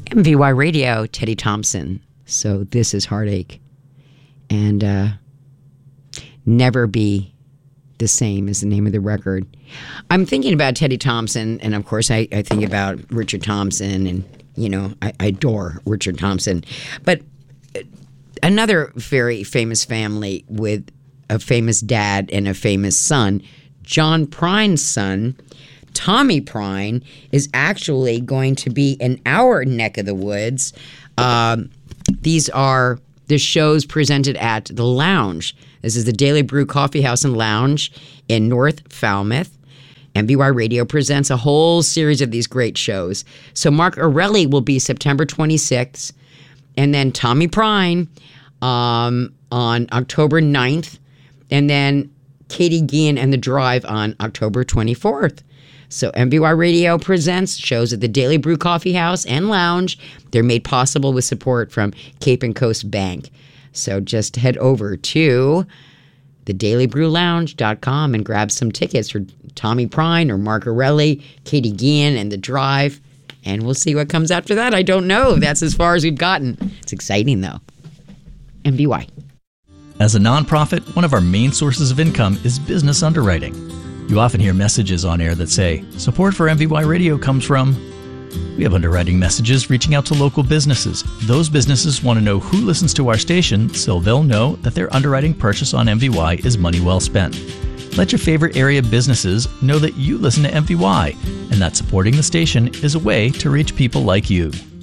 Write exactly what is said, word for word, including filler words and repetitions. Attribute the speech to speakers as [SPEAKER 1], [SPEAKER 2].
[SPEAKER 1] M V Y Radio, Teddy Thompson. So this is Heartache. And uh, Never Be the Same is the name of the record. I'm thinking about Teddy Thompson, and of course I, I think about Richard Thompson, and, you know, I, I adore Richard Thompson. But another very famous family with a famous dad and a famous son, John Prine's son, Tommy Prine, is actually going to be in our neck of the woods. Um, these are the shows presented at the Lounge. This is the Daily Brew Coffee House and Lounge in North Falmouth. M V Y Radio presents a whole series of these great shows. So Mark Arelli will be September twenty-sixth, and then Tommy Prine um, on October ninth, and then Katie Gian and The Drive on October twenty-fourth. So M V Y Radio presents shows at the Daily Brew Coffee House and Lounge. They're made possible with support from Cape and Coast Bank. So just head over to the daily brew lounge dot com and grab some tickets for Tommy Prine or Mark Arelli, Katie Gian, and The Drive. And we'll see what comes after that. I don't know. That's as far as we've gotten. It's exciting, though. M V Y.
[SPEAKER 2] As a nonprofit, one of our main sources of income is business underwriting. You often hear messages on air that say, support for M V Y Radio comes from... We have underwriting messages reaching out to local businesses. Those businesses want to know who listens to our station so they'll know that their underwriting purchase on M V Y is money well spent. Let your favorite area businesses know that you listen to M V Y and that supporting the station is a way to reach people like you.